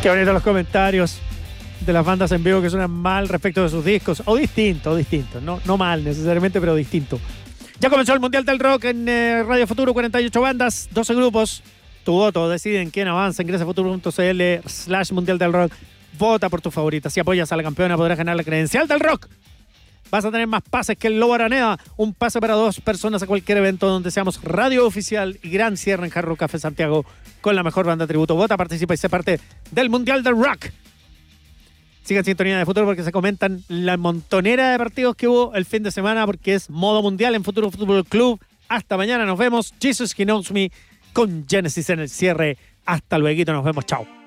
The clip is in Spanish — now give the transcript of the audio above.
Qué bonitos los comentarios de las bandas en vivo que suenan mal respecto de sus discos. O distinto. No mal necesariamente, pero distinto. Ya comenzó el Mundial del Rock en Radio Futuro, 48 bandas, 12 grupos. Tu voto, deciden quién avanza. Ingresa a futuro.cl/Mundial del Rock. Vota por tu favorita. Si apoyas a la campeona podrás ganar la credencial del rock. Vas a tener más pases que el Lobo Araneda. Un pase para 2 personas a cualquier evento donde seamos radio oficial y gran cierre en Hard Rock Café Santiago con la mejor banda tributo. Vota, participa y sé parte del Mundial del Rock. Sigan en sintonía de Futuro porque se comentan la montonera de partidos que hubo el fin de semana porque es modo mundial en Futuro Fútbol Club. Hasta mañana, nos vemos. Jesus He Knows Me con Genesis en el cierre. Hasta luego, nos vemos. Chao.